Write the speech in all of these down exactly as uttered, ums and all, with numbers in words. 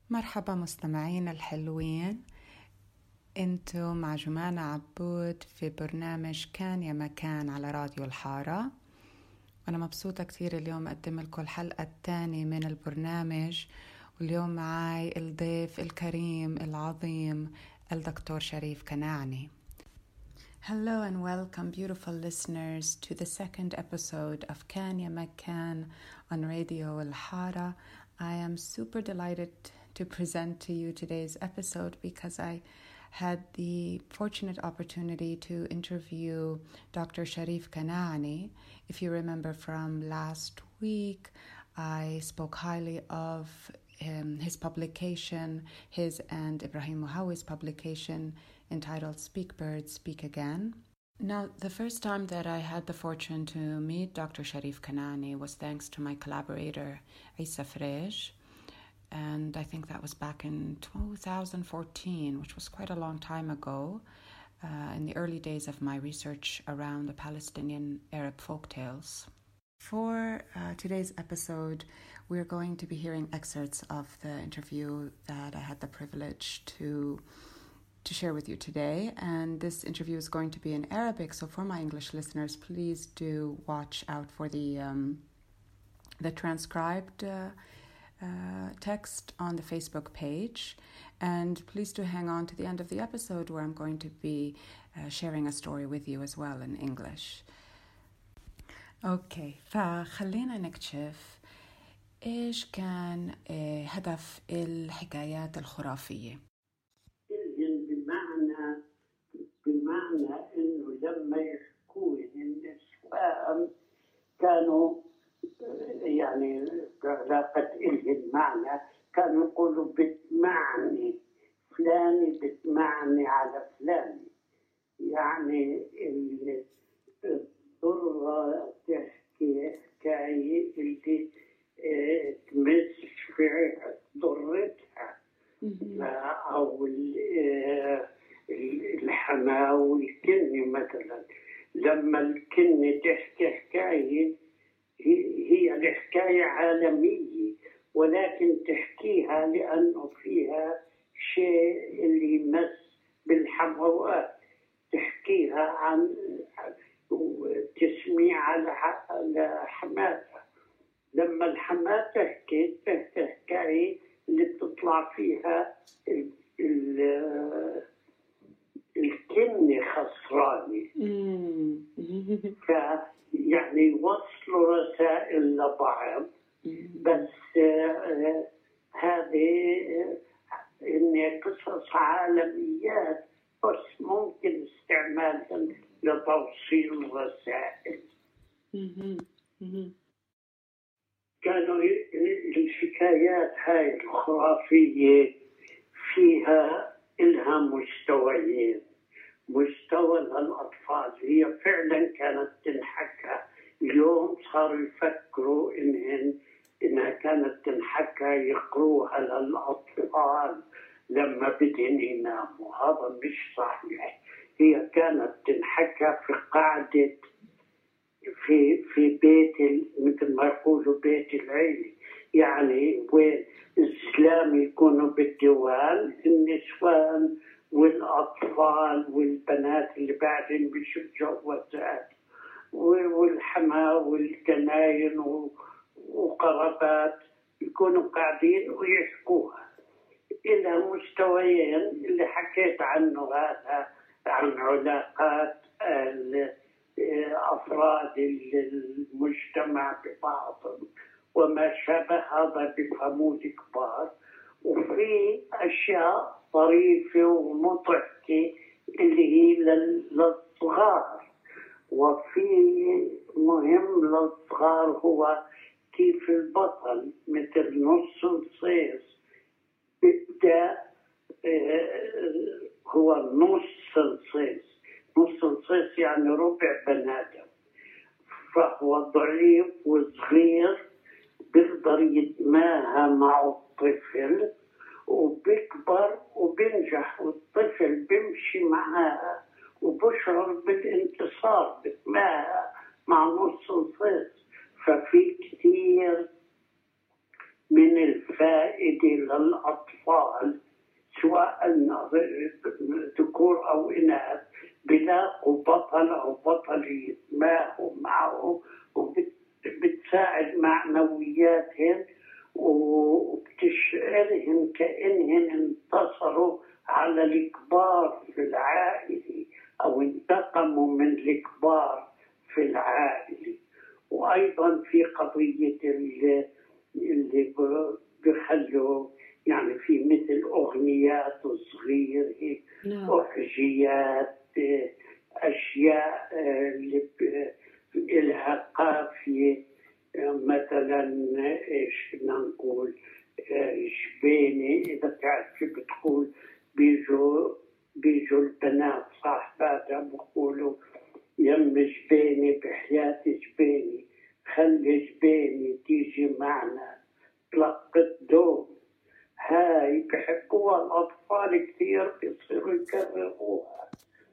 مرحبا مستمعين الحلوين، انتو مع جمانة عبود في برنامج كان يا مكان على راديو الحارة. أنا مبسوطة كثير اليوم أقدم لكم الحلقة الثانية من البرنامج، واليوم معاي الضيف الكريم العظيم الدكتور شريف كناعني. Hello and welcome beautiful listeners to the second episode of Kan Ya Makan on Radio Al-Hara. I am super delighted to present to you today's episode because I had the fortunate opportunity to interview Doctor Sharif Kanaani. If you remember from last week, I spoke highly of um, his publication, his and Ibrahim Mohawi's publication entitled Speak Birds, Speak Again. Now, the first time that I had the fortune to meet Doctor Sharif Kanaani was thanks to my collaborator, Isa Fresh. And I think that was back in two thousand fourteen, which was quite a long time ago, uh, in the early days of my research around the Palestinian Arab folktales. For uh, today's episode, we're going to be hearing excerpts of the interview that I had the privilege to to share with you today. And this interview is going to be in Arabic, so for my English listeners, please do watch out for the, um, the transcribed uh, Uh, text on the Facebook page, and please do hang on to the end of the episode where I'm going to be uh, sharing a story with you as well in English. اوكي فخلينا نكتشف ايش كان uh, هدف الحكايات الخرافية. بمعنى بمعنى انه لما يحكون النسوان كانوا يعني علاقة إله المعنى، كانوا يقولوا بتمعني فلاني بتمعني على فلاني، يعني الضرة تحكي حكاية اللي تمس في ضرتها، أو الحماة والكنة مثلا. لما الكنة تحكي حكاية هي الحكاية عالمية، ولكن تحكيها لأنه فيها شيء اللي يمس بالحموات، تحكيها عن تسميع على حماتها. لما الحماة تحكي تحكي حكاية اللي بتطلع فيها الكنة خسرانة، يعني يوصلوا رسائل لبعض. بس آه هذه إن قصص عالميات، بس ممكن استعمالها لتوصيل رسائل. كانوا الحكايات هاي الخرافية فيها إلها مستويين. مستوى الأطفال هي فعلا كانت تنحكى، اليوم صاروا يفكروا إنهن إنها كانت تنحكى يقروها للأطفال لما بدهن يناموا. هذا مش صحيح، هي كانت تنحكى في قاعدة في في بيت مثل ما يقولوا بيت العيلة، يعني وين الزلام يكونوا بالديوان، النسوان والأطفال والبنات اللي بعدين مش متجوزات، والحماة والجناين وقرابات يكونوا قاعدين ويحكوها. إلى مستويين اللي حكيت عنه هذا، عن علاقات أفراد المجتمع ببعضهم وما شابه، هذا بفهموه الكبار. وفي أشياء طريفة ومضحكة اللي هي للصغار. وفي مهم للصغار هو كيف البطل مثل نص الصيص بدأ هو نص الصيص. نص الصيص يعني ربع بنادم، فهو ضعيف وصغير بيقدر يتماهى مع الطفل وبيكبر وبينجح، والطفل بيمشي معاه وبشعر بالانتصار، بيتماهى مع نص الصيص. ففي كثير من الفائدة للأطفال سواء ذكور أو إناث بلاقوا بطل أو بطل يتماهوا معه وبتساعد معنوياتهم وبتشعرهم كأنهم انتصروا على الكبار في العائلة أو انتقموا من الكبار في العائلة. وأيضا في قضية اللي, اللي بيخلوا يعني في مثل أغنيات صغيرة أحجيات أشياء اللي لها قافية مثلا إيش بدنا نقول جبيني إذا تعرف شو بتقول بيجوا بيجوا البنات صاحباتها بقولوا يم جبيني بحياة جبيني خلي جبيني تيجي معنا تلقط دوم. هاي بحبوها الأطفال كثير بيصيروا يكرروها.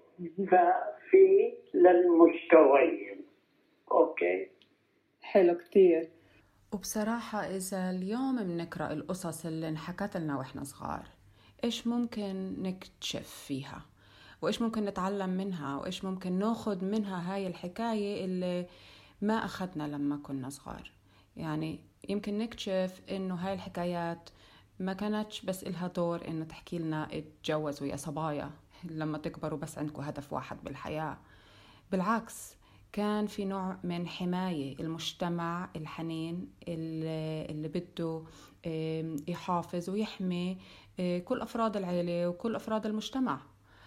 ففي للمستويين. أوكي حلو كتير. وبصراحة إذا اليوم بنقرأ القصص اللي انحكت لنا وإحنا صغار، إيش ممكن نكتشف فيها وإيش ممكن نتعلم منها وإيش ممكن ناخد منها هاي الحكاية اللي ما أخدنا لما كنا صغار. يعني يمكن نكتشف إنه هاي الحكايات ما كانتش بس إلها دور إنه تحكي لنا اتجوزوا يا صبايا لما تكبروا بس عندكم هدف واحد بالحياة. بالعكس كان في نوع من حماية المجتمع الحنين اللي, اللي بده يحافظ ويحمي كل أفراد العائلة وكل أفراد المجتمع.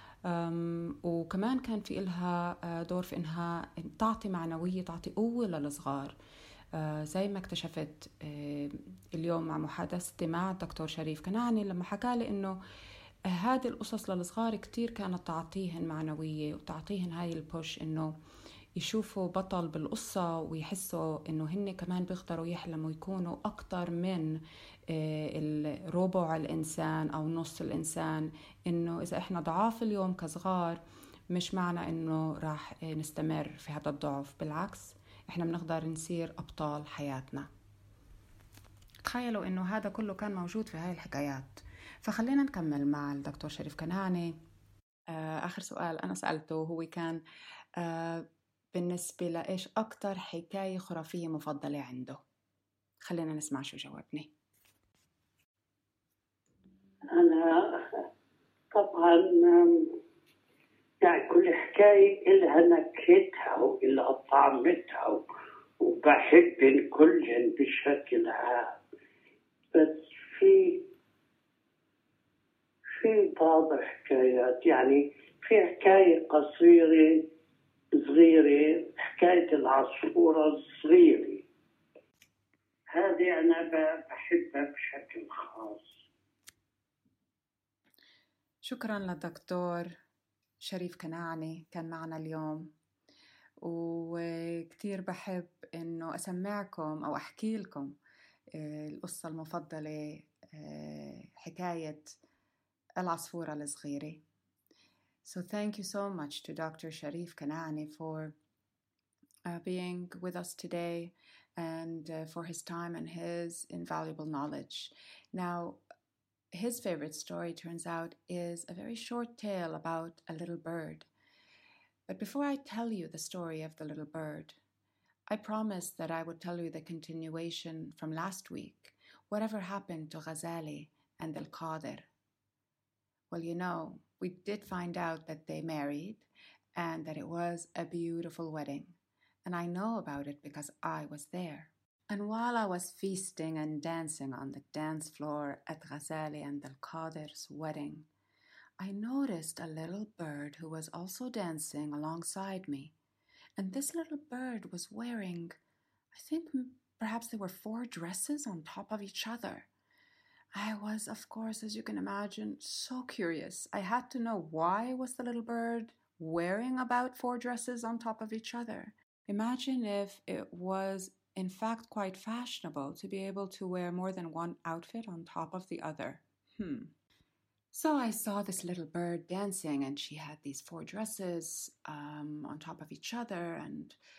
وكمان كان في إلها دور في إنها تعطي معنوية، تعطي قوة للصغار. زي ما اكتشفت اليوم مع محادثتي مع الدكتور شريف كنعاني لما حكى لي إنه هذه القصص للصغار كتير كانت تعطيهن معنوية وتعطيهن هاي البوش إنه يشوفوا بطل بالقصة ويحسوا إنه هن كمان بيقدروا يحلموا يكونوا أكتر من الربع الإنسان أو نص الإنسان. إنه إذا إحنا ضعاف اليوم كصغار مش معنى إنه راح نستمر في هذا الضعف، بالعكس إحنا بنقدر نصير أبطال حياتنا. تخيلوا إنه هذا كله كان موجود في هاي الحكايات. فخلينا نكمل مع الدكتور شريف كنعاني. آخر سؤال أنا سألته هو كان آه بالنسبة لإيش أكتر حكاية خرافية مفضلة عنده. خلينا نسمع شو جاوبني. أنا طبعا يعني كل حكاية إلها نكهتها وإلها طعمتها وبحب كلهن بشكل عام، بس في في بعض حكايات يعني في حكاية قصيرة صغيرة، حكاية العصفورة الصغيرة هذه أنا بحبها بشكل خاص. شكرا للدكتور شريف كنعاني كان معنا اليوم، وكتير بحب إنه أسمعكم أو أحكي لكم القصة المفضلة، حكاية العصفورة الصغيرة. So thank you so much to Doctor Sharif Kanani for uh, being with us today and uh, for his time and his invaluable knowledge. Now, his favorite story, turns out, is a very short tale about a little bird. But before I tell you the story of the little bird, I promised that I would tell you the continuation from last week, whatever happened to Ghazali and Al-Qadir. Well, you know, we did find out that they married and that it was a beautiful wedding. And I know about it because I was there. And while I was feasting and dancing on the dance floor at Ghazali and Al-Qadir's wedding, I noticed a little bird who was also dancing alongside me. And this little bird was wearing, I think perhaps there were four dresses on top of each other. I was, of course, as you can imagine, so curious. I had to know why was the little bird wearing about four dresses on top of each other. Imagine if it was, in fact, quite fashionable to be able to wear more than one outfit on top of the other. Hmm. So I saw this little bird dancing, and she had these four dresses um, on top of each other, and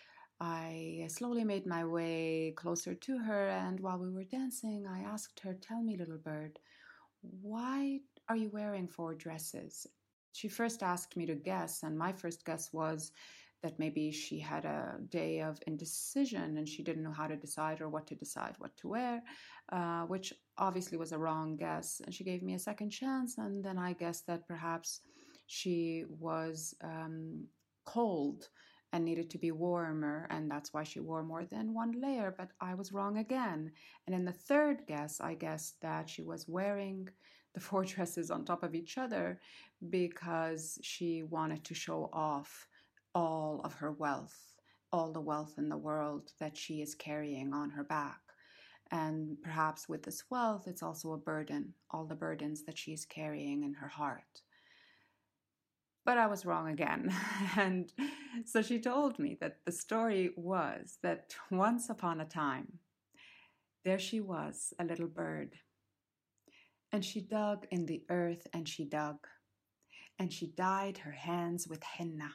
I slowly made my way closer to her, and while we were dancing, I asked her, "Tell me, little bird, why are you wearing four dresses?" She first asked me to guess, and my first guess was that maybe she had a day of indecision and she didn't know how to decide or what to decide, what to wear, uh, which obviously was a wrong guess. And she gave me a second chance, and then I guessed that perhaps she was um, cold and needed to be warmer, and that's why she wore more than one layer, but I was wrong again. And in the third guess, I guessed that she was wearing the four dresses on top of each other because she wanted to show off all of her wealth, all the wealth in the world that she is carrying on her back. And perhaps with this wealth, it's also a burden, all the burdens that she is carrying in her heart. But I was wrong again. And so she told me that the story was that once upon a time, there she was, a little bird. And she dug in the earth and she dug. And she dyed her hands with henna.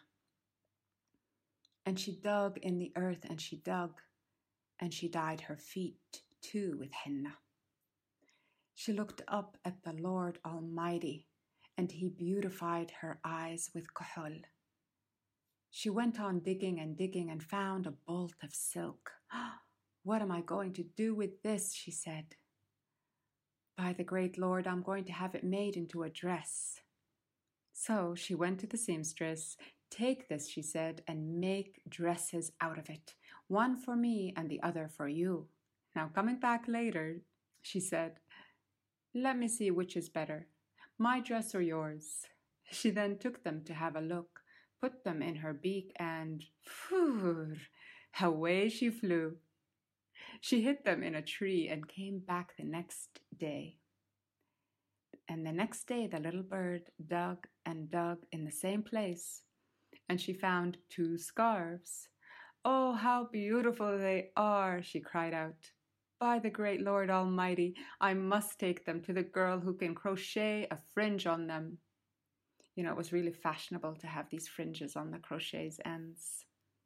And she dug in the earth and she dug. And she dyed her feet too with henna. She looked up at the Lord Almighty, and he beautified her eyes with kuhul. She went on digging and digging and found a bolt of silk. "What am I going to do with this?" she said. "By the great Lord, I'm going to have it made into a dress." So she went to the seamstress. "Take this," she said, "and make dresses out of it, one for me and the other for you." Now, coming back later, she said, "Let me see which is better, my dress or yours." She then took them to have a look, put them in her beak, and phew, away she flew. She hid them in a tree and came back the next day. And the next day the little bird dug and dug in the same place, and she found two scarves. "Oh, how beautiful they are!" she cried out. "By the great Lord Almighty, I must take them to the girl who can crochet a fringe on them." You know, it was really fashionable to have these fringes on the crochet's ends.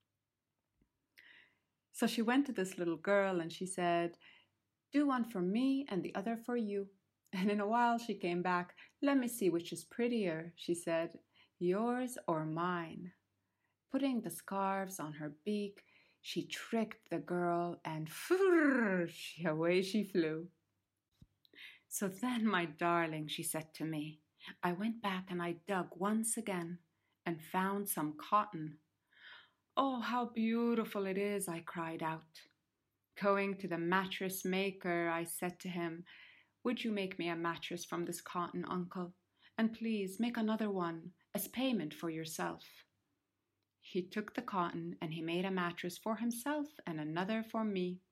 So she went to this little girl and she said, "Do one for me and the other for you." And in a while she came back. "Let me see which is prettier," she said, "yours or mine." Putting the scarves on her beak, she tricked the girl, and frrrr, away she flew. "So then, my darling," she said to me, "I went back and I dug once again and found some cotton." "Oh, how beautiful it is," I cried out. Going to the mattress maker, I said to him, "Would you make me a mattress from this cotton, uncle? And please make another one as payment for yourself." He took the cotton and he made a mattress for himself and another for me.